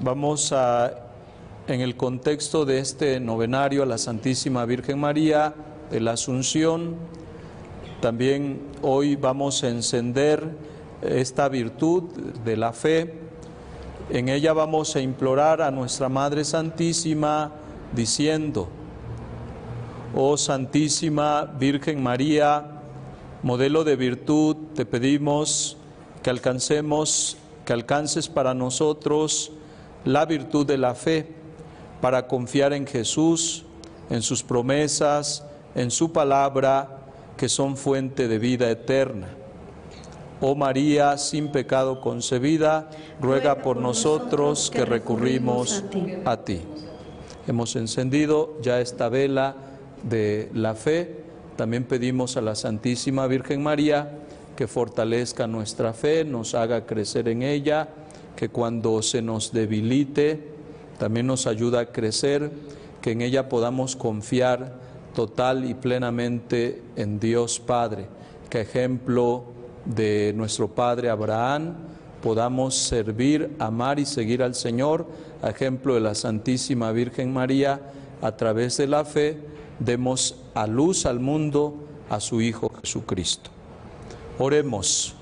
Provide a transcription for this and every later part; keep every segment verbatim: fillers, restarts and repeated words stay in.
Vamos a, en el contexto de este novenario a la Santísima Virgen María de la Asunción, también hoy vamos a encender esta virtud de la fe. En ella vamos a implorar a nuestra Madre Santísima diciendo: oh Santísima Virgen María, modelo de virtud, te pedimos que alcancemos, que alcances para nosotros la virtud de la fe, para confiar en Jesús, en sus promesas, en su palabra, que son fuente de vida eterna. Oh María, sin pecado concebida, ruega por nosotros que recurrimos a ti. Hemos encendido ya esta vela de la fe. También pedimos a la Santísima Virgen María que fortalezca nuestra fe, nos haga crecer en ella, que cuando se nos debilite también nos ayuda a crecer, que en ella podamos confiar total y plenamente en Dios Padre, que ejemplo de nuestro Padre Abraham podamos servir, amar y seguir al Señor, a ejemplo de la Santísima Virgen María, a través de la fe demos a luz al mundo a su Hijo Jesucristo. Oremos.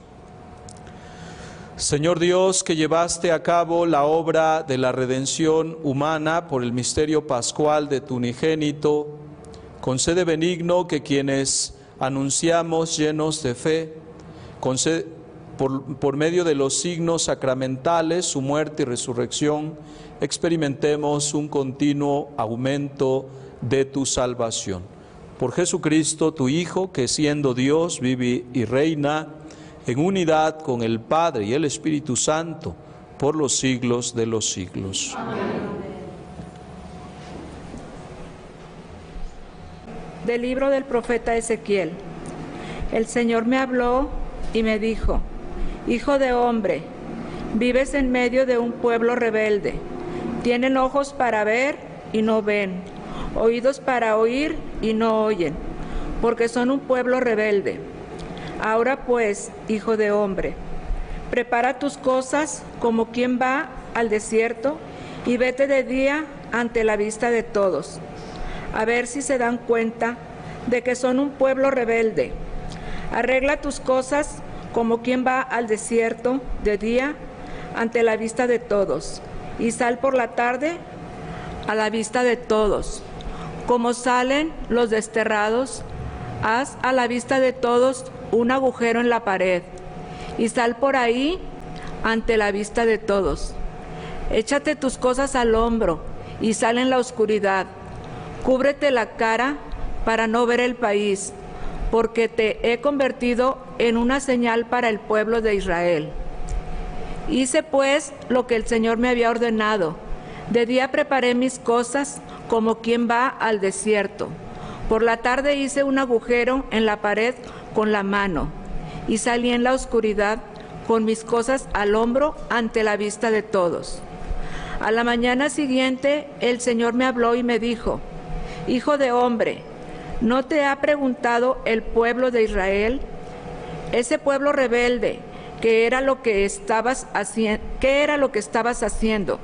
Señor Dios, que llevaste a cabo la obra de la redención humana por el misterio pascual de tu unigénito, concede benigno que quienes anunciamos llenos de fe, concede, por, por medio de los signos sacramentales, su muerte y resurrección, experimentemos un continuo aumento de tu salvación. Por Jesucristo, tu Hijo, que siendo Dios, vive y reina en unidad con el Padre y el Espíritu Santo, por los siglos de los siglos. Amén. Del libro del profeta Ezequiel. El Señor me habló y me dijo: Hijo de hombre, vives en medio de un pueblo rebelde. Tienen ojos para ver y no ven, oídos para oír y no oyen, porque son un pueblo rebelde. Ahora pues, hijo de hombre, prepara tus cosas como quien va al desierto y vete de día ante la vista de todos, a ver si se dan cuenta de que son un pueblo rebelde. Arregla tus cosas como quien va al desierto de día ante la vista de todos, y sal por la tarde a la vista de todos. Como salen los desterrados, haz a la vista de todos un agujero en la pared, y sal por ahí ante la vista de todos. Échate tus cosas al hombro y sal en la oscuridad. Cúbrete la cara para no ver el país, porque te he convertido en una señal para el pueblo de Israel. Hice pues lo que el Señor me había ordenado. De día preparé mis cosas como quien va al desierto. Por la tarde hice un agujero en la pared con la mano y salí en la oscuridad con mis cosas al hombro ante la vista de todos. A la mañana siguiente el Señor me habló y me dijo: Hijo de hombre, ¿no te ha preguntado el pueblo de Israel, ese pueblo rebelde, qué era lo que estabas haciendo? ¿Qué era lo que estabas haciendo?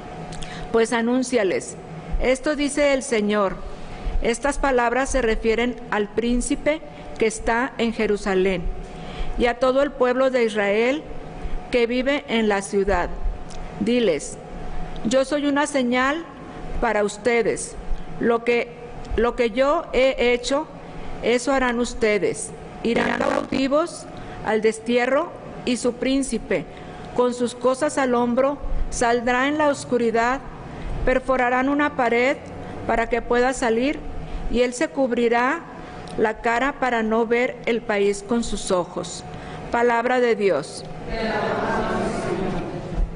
Pues anúnciales, esto dice el Señor. Estas palabras se refieren al príncipe que está en Jerusalén y a todo el pueblo de Israel que vive en la ciudad. Diles: yo soy una señal para ustedes. Lo que, lo que yo he hecho, eso harán ustedes. Irán cautivos al destierro y su príncipe, con sus cosas al hombro, saldrá en la oscuridad, perforarán una pared para que pueda salir, y él se cubrirá la cara para no ver el país con sus ojos. Palabra de Dios.